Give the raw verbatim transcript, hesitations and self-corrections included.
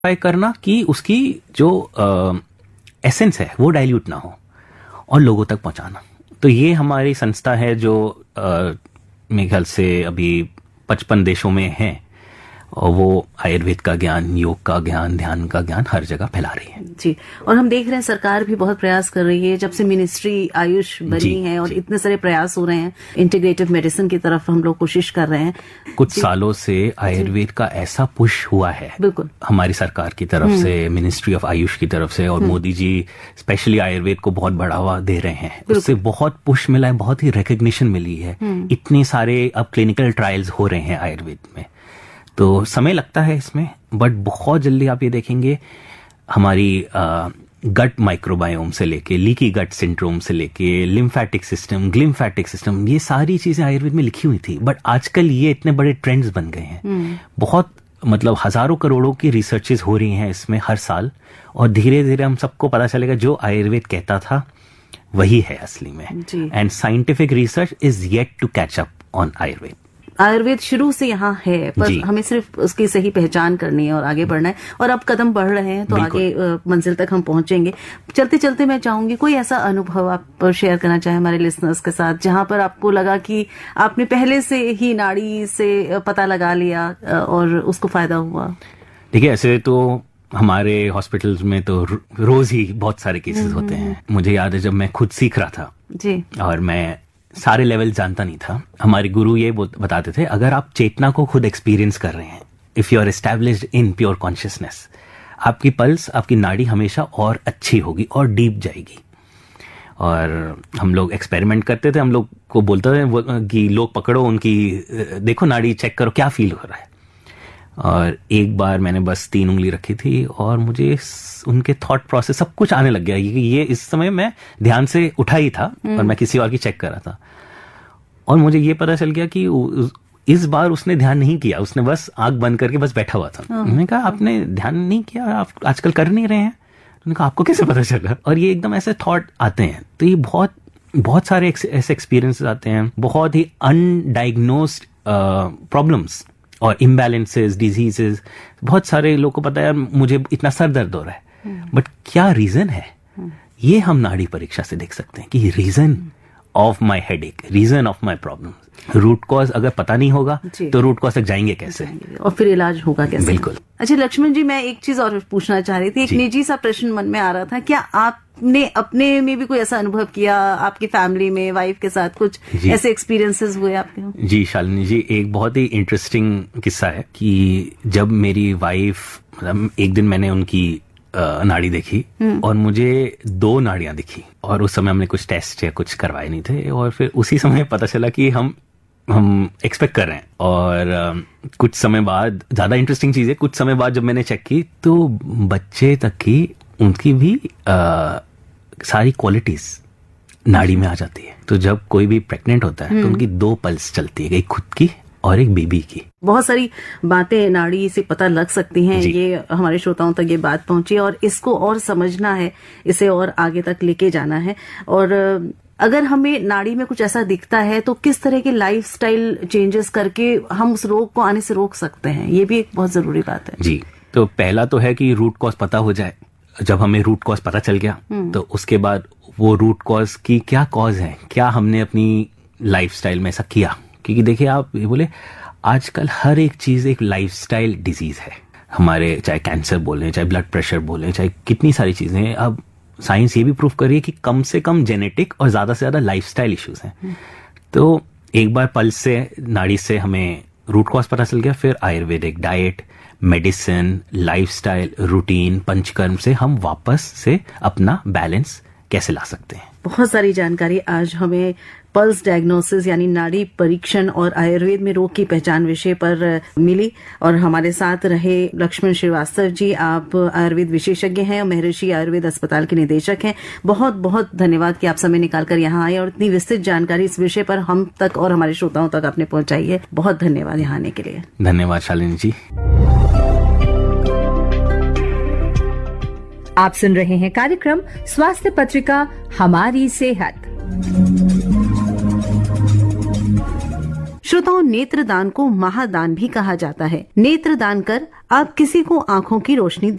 Try करना कि उसकी जो एसेंस है वो डाइल्यूट ना हो और लोगों तक पहुंचाना। तो ये हमारी संस्था है जो आ, मेरे ख्याल से अभी पचपन देशों में है और वो आयुर्वेद का ज्ञान, योग का ज्ञान, ध्यान का ज्ञान हर जगह फैला रही है जी। और हम देख रहे हैं सरकार भी बहुत प्रयास कर रही है, जब से मिनिस्ट्री आयुष बनी है और इतने सारे प्रयास हो रहे हैं, इंटीग्रेटिव मेडिसिन की तरफ हम लोग कोशिश कर रहे हैं। कुछ सालों से आयुर्वेद का ऐसा पुश हुआ है बिल्कुल हमारी सरकार की तरफ से, मिनिस्ट्री ऑफ आयुष की तरफ से, और मोदी जी स्पेशली आयुर्वेद को बहुत बढ़ावा दे रहे हैं। उससे बहुत पुश मिला है, बहुत ही रिकग्निशन मिली है। इतने सारे अब क्लिनिकल ट्रायल्स हो रहे हैं आयुर्वेद में। तो समय लगता है इसमें, बट बहुत जल्दी आप ये देखेंगे हमारी गट माइक्रोबायोम से लेके लीकी गट सिंड्रोम से लेके लिम्फेटिक सिस्टम, ग्लिम्फेटिक सिस्टम, ये सारी चीजें आयुर्वेद में लिखी हुई थी, बट आजकल ये इतने बड़े ट्रेंड्स बन गए हैं। बहुत मतलब हजारों करोड़ों की रिसर्चेस हो रही हैं इसमें हर साल, और धीरे धीरे हम सबको पता चलेगा जो आयुर्वेद कहता था वही है असली में। And scientific research is yet to catch up on Ayurveda. Ayurveda शुरू से यहाँ है, पर हमें सिर्फ उसकी सही पहचान करनी है और आगे बढ़ना है, और अब कदम बढ़ रहे हैं तो आगे मंजिल तक हम पहुंचेंगे। चलते चलते मैं चाहूंगी कोई ऐसा अनुभव आप शेयर करना चाहें हमारे लिसनर्स के साथ, जहां पर आपको लगा कि आपने पहले से ही नाड़ी से पता लगा लिया और उसको फायदा हुआ। देखिए, ऐसे तो हमारे हॉस्पिटल्स में तो रोज ही बहुत सारे केसेस होते हैं। मुझे याद है जब मैं खुद सीख रहा था जी, और मैं सारे लेवल जानता नहीं था, हमारे गुरु ये बताते थे अगर आप चेतना को खुद एक्सपीरियंस कर रहे हैं, if you are established in pure consciousness, आपकी पल्स, आपकी नाड़ी हमेशा और अच्छी होगी और डीप जाएगी। और हम लोग एक्सपेरिमेंट करते थे, हम लोग को बोलते थे कि लोग पकड़ो उनकी, देखो नाड़ी चेक करो क्या फील हो रहा है। और एक बार मैंने बस तीन उंगली रखी थी और मुझे उनके थॉट प्रोसेस सब कुछ आने लग गया। ये इस समय मैं ध्यान से उठा ही था और मैं किसी और की चेक कर रहा था, और मुझे ये पता चल गया कि इस बार उसने ध्यान नहीं किया, उसने बस आंख बंद करके बस बैठा हुआ था। मैंने कहा आपने ध्यान नहीं किया, आप आजकल कर नहीं रहे हैं? उन्होंने कहा आपको कैसे पता चला? और ये एकदम ऐसे थॉट आते हैं। तो ये बहुत बहुत सारे ऐसे एक्सपीरियंसेस आते हैं, बहुत ही अनडायग्नोस्ड प्रॉब्लम्स और इम्बैलेंसेस, डिजीजेस। बहुत सारे लोगों को पता है मुझे इतना सर दर्द हो रहा है, बट क्या रीजन है ये हम नाड़ी परीक्षा से देख सकते हैं कि reason of my headache, reason of my problem. Root cause अगर पता नहीं होगा तो रूट कॉज तक जाएंगे कैसे, और फिर इलाज होगा कैसे? बिल्कुल। अच्छा लक्ष्मण जी, मैं एक चीज और पूछना चाह रही थी, एक निजी सा प्रश्न मन में आ रहा था, क्या आपने अपने में भी कोई ऐसा अनुभव किया, आपकी फैमिली में वाइफ के साथ कुछ ऐसे एक्सपीरियंसेस हुए आपके? जी शालिनी जी, एक बहुत ही इंटरेस्टिंग किस्सा है कि जब मेरी वाइफ, मतलब एक दिन मैंने उनकी नाड़ी देखी और मुझे दो नाड़ियां दिखी, और उस समय हमने कुछ टेस्ट या कुछ करवाए नहीं थे, और फिर उसी समय पता चला कि हम हम एक्सपेक्ट कर रहे हैं। और uh, कुछ समय बाद, ज्यादा इंटरेस्टिंग चीज है, कुछ समय बाद जब मैंने चेक की तो बच्चे तक की उनकी भी uh, सारी क्वालिटीज नाड़ी में आ जाती है। तो जब कोई भी प्रेग्नेंट होता है तो उनकी दो पल्स चलती है, एक खुद की और एक बेबी की। बहुत सारी बातें नाड़ी से पता लग सकती हैं, ये हमारे श्रोताओं तक ये बात पहुंची, और इसको और समझना है, इसे और आगे तक लेके जाना है। और अगर हमें नाड़ी में कुछ ऐसा दिखता है तो किस तरह के लाइफस्टाइल चेंजेस करके हम उस रोग को आने से रोक सकते हैं, ये भी एक बहुत जरूरी बात है। जी, तो पहला तो है कि रूट कॉज पता हो जाए। जब हमें रूट कॉज पता चल गया तो उसके बाद वो रूट कॉज की क्या कॉज है, क्या हमने अपनी लाइफस्टाइल में ऐसा किया। क्योंकि देखिए, आप ये बोले आजकल हर एक चीज एक लाइफस्टाइल डिजीज है हमारे, चाहे कैंसर बोले, चाहे ब्लड प्रेशर बोले, चाहे कितनी सारी चीजें। अब साइंस ये भी प्रूव कर रही है कि कम से कम जेनेटिक और ज्यादा से ज्यादा लाइफस्टाइल इश्यूज हैं। तो एक बार पल्स से, नाड़ी से हमें रूट कॉज पता चल गया, फिर Ayurvedic diet, medicine, lifestyle, routine, panchakarma से हम वापस से अपना बैलेंस कैसे ला सकते हैं। बहुत सारी जानकारी आज हमें पल्स डायग्नोसिस यानी नाड़ी परीक्षण और आयुर्वेद में रोग की पहचान विषय पर मिली, और हमारे साथ रहे लक्ष्मण श्रीवास्तव जी। आप आयुर्वेद विशेषज्ञ हैं और महर्षि आयुर्वेद अस्पताल के निदेशक हैं। बहुत बहुत धन्यवाद कि आप समय निकालकर यहाँ आए और इतनी विस्तृत जानकारी इस विषय पर हम तक और हमारे श्रोताओं तक आपने पहुंचाई है। बहुत धन्यवाद यहाँ आने के लिए। धन्यवाद शालिनी जी। आप सुन रहे हैं कार्यक्रम स्वास्थ्य पत्रिका हमारी सेहत। श्रोताओं, नेत्रदान को महादान भी कहा जाता है। नेत्रदान कर आप किसी को आंखों की रोशनी